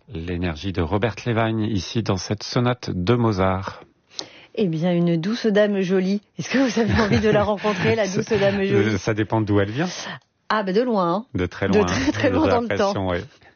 L'énergie de Robert Levine, ici dans cette sonate de Mozart. Eh bien, une douce dame jolie. Est-ce que vous avez envie de la rencontrer, la douce dame jolie? Ça dépend d'où elle vient. Ah, ben de loin. Hein. De très loin. De très loin dans le temps. Ouais.